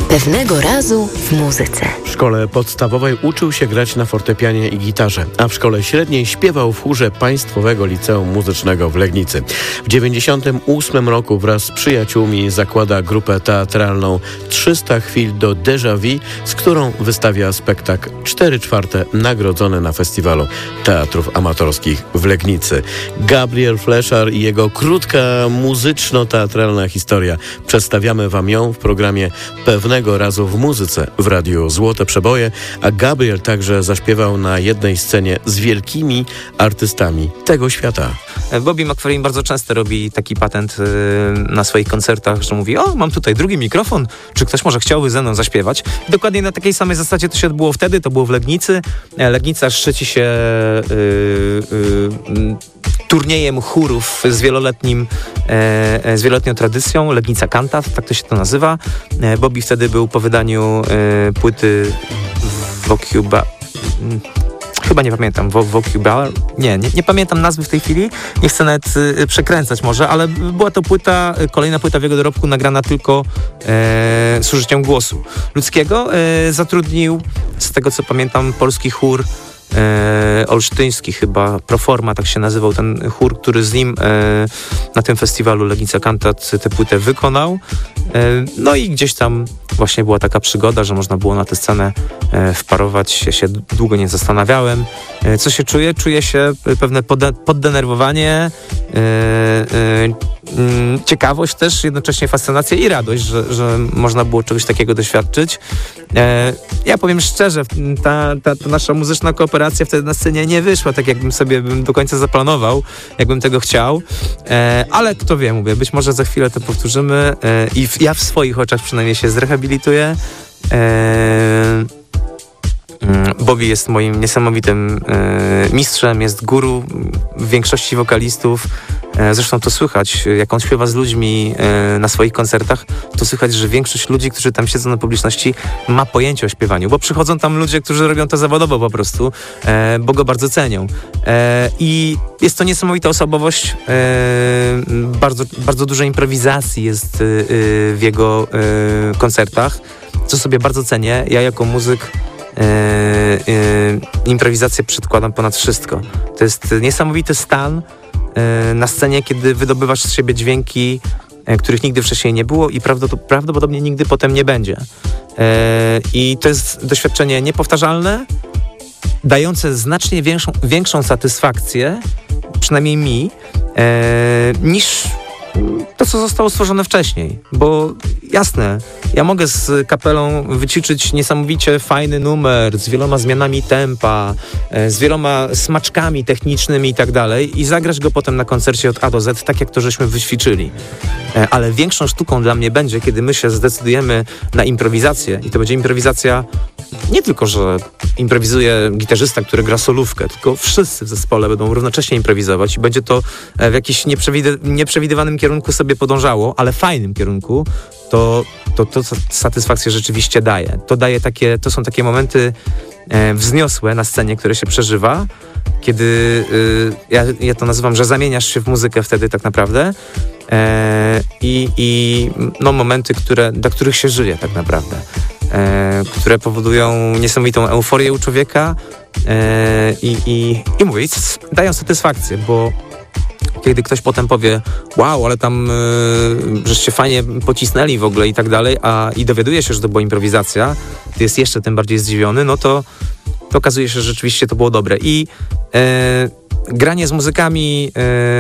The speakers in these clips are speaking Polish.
Pewnego razu w muzyce. W szkole podstawowej uczył się grać na fortepianie i gitarze, a w szkole średniej śpiewał w chórze Państwowego Liceum Muzycznego w Legnicy. W 1998 roku wraz z przyjaciółmi zakłada grupę teatralną 300 chwil do déjà vu, z którą wystawia spektakl 4/4 nagrodzony na Festiwalu Teatrów Amatorskich w Legnicy. Gabriel Fleszar i jego krótka muzyczno-teatralna historia. Przedstawiamy Wam ją w programie Pewnego razu w muzyce w radiu Złote Przeboje, a Gabriel także zaśpiewał na jednej scenie z wielkimi artystami tego świata. Bobby McFerrin bardzo często robi taki patent na swoich koncertach, że mówi: o, mam tutaj drugi mikrofon, czy ktoś może chciałby ze mną zaśpiewać? Dokładnie na takiej samej zasadzie to się odbyło wtedy, to było w Legnicy. Legnica szczyci się turniejem chórów z wieloletnią tradycją, Legnica Cantat, tak to się to nazywa. Bobby wtedy był po wydaniu płyty Vocuba... Chyba nie pamiętam, Vocubar? Nie pamiętam nazwy w tej chwili, nie chcę nawet przekręcać może, ale była to kolejna płyta w jego dorobku nagrana tylko z użyciem głosu ludzkiego. Zatrudnił, z tego co pamiętam, polski chór olsztyński chyba, Proforma, tak się nazywał ten chór, który z nim na tym festiwalu Legnica Cantat tę płytę wykonał. No i gdzieś tam właśnie była taka przygoda, że można było na tę scenę wparować. Ja się długo nie zastanawiałem, co się czuje. Czuje się pewne poddenerwowanie, ciekawość też, jednocześnie fascynacja i radość, że można było czegoś takiego doświadczyć. Ja powiem szczerze, ta nasza muzyczna kooperacja wtedy na scenie nie wyszła tak, jakbym sobie do końca zaplanował, jakbym tego chciał, ale kto wie, mówię, być może za chwilę to powtórzymy i ja w swoich oczach przynajmniej się zrehabilituję. Bobby jest moim niesamowitym mistrzem, jest guru większości wokalistów. Zresztą to słychać, jak on śpiewa z ludźmi na swoich koncertach, to słychać, że większość ludzi, którzy tam siedzą na publiczności, ma pojęcie o śpiewaniu, bo przychodzą tam ludzie, którzy robią to zawodowo po prostu, bo go bardzo cenią. I jest to niesamowita osobowość, bardzo, bardzo dużo improwizacji jest w jego koncertach, co sobie bardzo cenię. Ja jako muzyk improwizację przedkładam ponad wszystko. To jest niesamowity stan na scenie, kiedy wydobywasz z siebie dźwięki, których nigdy wcześniej nie było i prawdopodobnie nigdy potem nie będzie. I to jest doświadczenie niepowtarzalne, dające znacznie większą satysfakcję, przynajmniej mi, niż to, co zostało stworzone wcześniej. Bo jasne, ja mogę z kapelą wyćwiczyć niesamowicie fajny numer z wieloma zmianami tempa, z wieloma smaczkami technicznymi i tak dalej i zagrać go potem na koncercie od A do Z, tak jak to żeśmy wyćwiczyli. Ale większą sztuką dla mnie będzie, kiedy my się zdecydujemy na improwizację i to będzie improwizacja nie tylko, że improwizuje gitarzysta, który gra solówkę, tylko wszyscy w zespole będą równocześnie improwizować i będzie to w jakimś nieprzewidywanym kierunku sobie podążało, ale fajnym kierunku, to satysfakcję rzeczywiście daje. To są takie momenty wzniosłe na scenie, które się przeżywa, kiedy ja to nazywam, że zamieniasz się w muzykę wtedy tak naprawdę i momenty, dla których się żyje tak naprawdę. Które powodują niesamowitą euforię u człowieka i mówię, dają satysfakcję, bo kiedy ktoś potem powie: wow, ale tam żeście fajnie pocisnęli w ogóle i tak dalej, i dowiaduje się, że to była improwizacja, to jest jeszcze tym bardziej zdziwiony, no to okazuje się, że rzeczywiście to było dobre. I granie z muzykami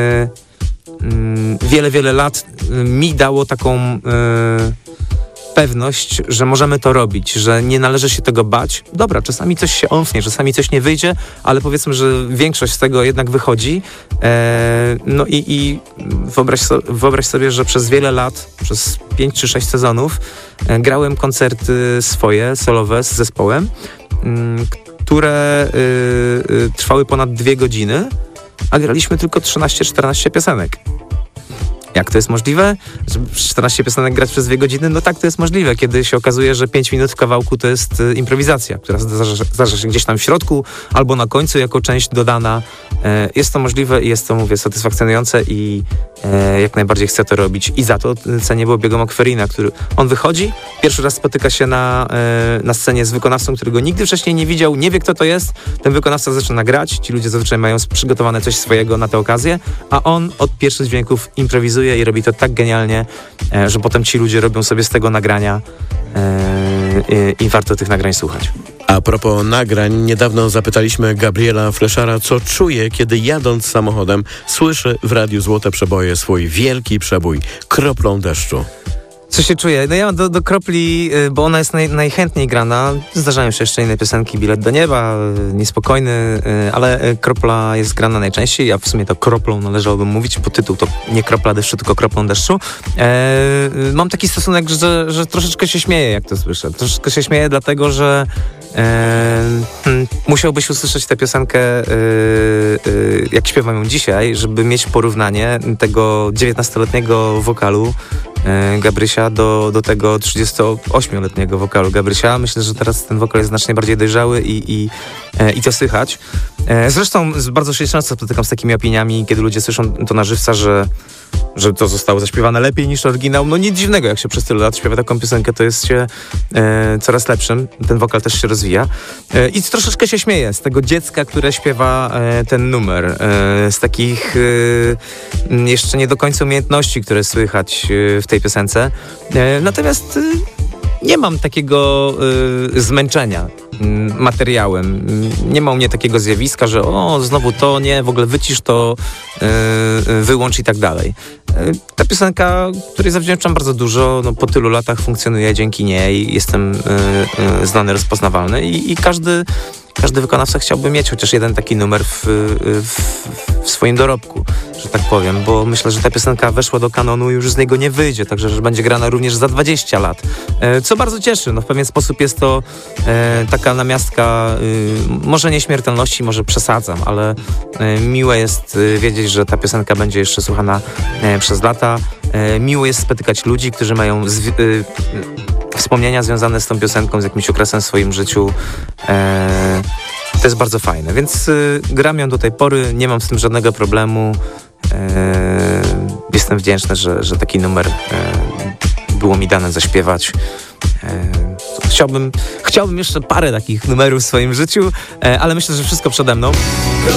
wiele lat mi dało taką pewność, że możemy to robić, że nie należy się tego bać. Dobra, czasami coś się omfnie, czasami coś nie wyjdzie, ale powiedzmy, że większość z tego jednak wychodzi. No i wyobraź sobie, że przez wiele lat, przez 5 czy 6 sezonów grałem koncerty swoje, solowe z zespołem, które trwały ponad 2 godziny, a graliśmy tylko 13-14 piosenek. Jak to jest możliwe? Żeby 14 piosenek grać przez 2 godziny? No tak, to jest możliwe, kiedy się okazuje, że 5 minut w kawałku to jest improwizacja, która zdarza się gdzieś tam w środku albo na końcu jako część dodana. Jest to możliwe i jest to, mówię, satysfakcjonujące i jak najbardziej chcę to robić. I za to cenię Bobby'ego McFerrina, który on wychodzi pierwszy raz spotyka się na scenie z wykonawcą, którego nigdy wcześniej nie widział, nie wie kto to jest, ten wykonawca zaczyna grać, ci ludzie zazwyczaj mają przygotowane coś swojego na tę okazję, a on od pierwszych dźwięków improwizuje i robi to tak genialnie, że potem ci ludzie robią sobie z tego nagrania i warto tych nagrań słuchać. A propos nagrań, niedawno zapytaliśmy Gabriela Fleszara, co czuje, kiedy jadąc samochodem słyszy w radiu Złote Przeboje swój wielki przebój Kroplą deszczu. Co się czuje? No ja mam do Kropli, bo ona jest najchętniej grana. Zdarzają się jeszcze inne piosenki, Bilet do nieba, Niespokojny, ale Kropla jest grana najczęściej, a w sumie to Kroplą należałoby mówić, bo tytuł to nie Kropla deszczu, tylko Kroplą deszczu. Mam taki stosunek, że troszeczkę się śmieję, jak to słyszę. Troszeczkę się śmieję, dlatego że musiałbyś usłyszeć tę piosenkę, jak śpiewam ją dzisiaj, żeby mieć porównanie tego 19-letniego wokalu Gabrysia do tego 38-letniego wokalu Gabrysia. Myślę, że teraz ten wokal jest znacznie bardziej dojrzały i to słychać. Zresztą bardzo się często spotykam z takimi opiniami, kiedy ludzie słyszą to na żywca, że to zostało zaśpiewane lepiej niż oryginał. No nic dziwnego, jak się przez tyle lat śpiewa taką piosenkę, to jest się coraz lepszym. Ten wokal też się rozwija. I troszeczkę się śmieję z tego dziecka, które śpiewa ten numer. Z takich jeszcze nie do końca umiejętności, które słychać w tej piosence. Natomiast nie mam takiego zmęczenia materiałem. Nie ma u mnie takiego zjawiska, że znowu to, nie, w ogóle wycisz to, wyłącz i tak dalej. Ta piosenka, której zawdzięczam bardzo dużo, po tylu latach funkcjonuje dzięki niej, jestem znany, rozpoznawalny i każdy wykonawca chciałby mieć chociaż jeden taki numer w swoim dorobku, że tak powiem, bo myślę, że ta piosenka weszła do kanonu i już z niego nie wyjdzie, także że będzie grana również za 20 lat. Co bardzo cieszy, w pewien sposób jest to taka namiastka, może nieśmiertelności, może przesadzam, ale miłe jest wiedzieć, że ta piosenka będzie jeszcze słuchana przez lata. Miło jest spotykać ludzi, którzy mają wspomnienia związane z tą piosenką, z jakimś okresem w swoim życiu. To jest bardzo fajne, więc gram ją do tej pory, nie mam z tym żadnego problemu. Jestem wdzięczny, że taki numer było mi dane zaśpiewać. Chciałbym jeszcze parę takich numerów w swoim życiu, ale myślę, że wszystko przede mną.